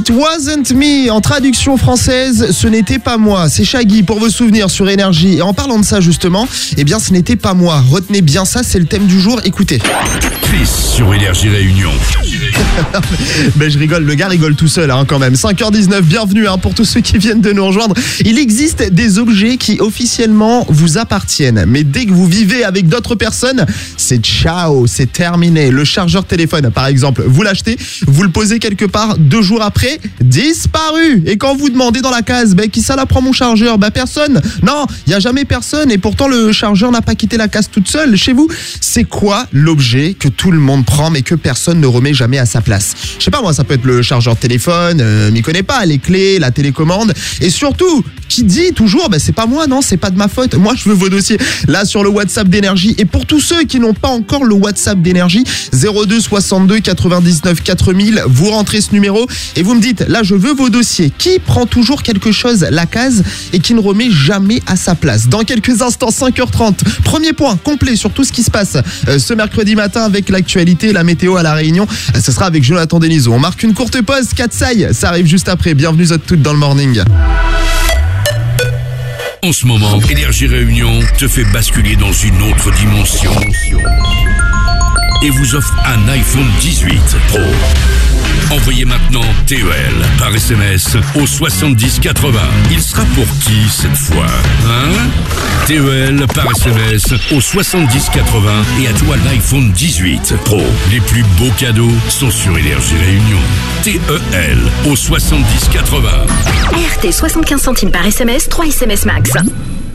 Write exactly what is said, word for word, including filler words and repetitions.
It wasn't me. En traduction française, ce n'était pas moi. C'est Shaggy pour vos souvenirs sur Énergie. Et en parlant de ça justement, eh bien ce n'était pas moi. Retenez bien ça, c'est le thème du jour. Écoutez. Chris sur Énergie Réunion. Ben je rigole, le gars rigole tout seul hein, quand même. cinq heures dix-neuf, bienvenue hein, pour tous ceux qui viennent de nous rejoindre. Il existe des objets qui officiellement vous appartiennent. Mais dès que vous vivez avec d'autres personnes, c'est ciao, c'est terminé. Le chargeur téléphone par exemple, vous l'achetez, vous le posez quelque part, deux jours après, disparu. Et quand vous demandez dans la case, ben qui ça la prend mon chargeur? Ben personne. Non, il n'y a jamais personne et pourtant le chargeur n'a pas quitté la case toute seule chez vous. C'est quoi l'objet que tout le monde prend mais que personne ne remet jamais à sa place? Je sais pas moi, ça peut être le chargeur de téléphone, euh, m'y connais pas, les clés, la télécommande et surtout, qui dit toujours, ben c'est pas moi, non, c'est pas de ma faute. Moi, je veux vos dossiers là sur le WhatsApp d'Énergie. Et pour tous ceux qui n'ont pas encore le WhatsApp d'Énergie, zéro deux soixante-deux quatre-vingt-dix-neuf quatre mille, vous rentrez ce numéro et vous me dites, là, je veux vos dossiers. Qui prend toujours quelque chose, la case, et qui ne remet jamais à sa place? Dans quelques instants, cinq heures trente, premier point complet sur tout ce qui se passe euh, ce mercredi matin avec l'actualité, la météo à La Réunion. Euh, ce sera avec Jonathan Denisot. On marque une courte pause, Katsai, ça arrive juste après. Bienvenue à toutes dans le morning. En ce moment, Énergie Réunion te fait basculer dans une autre dimension et vous offre un iPhone dix-huit Pro. Envoyez maintenant T E L par S M S au soixante-dix quatre-vingts. Il sera pour qui cette fois, hein? T E L par S M S au soixante-dix quatre-vingts et à toi l'iPhone dix-huit Pro. Les plus beaux cadeaux sont sur Énergie Réunion. T E L au soixante-dix quatre-vingts. R T soixante-quinze centimes par S M S, trois S M S max.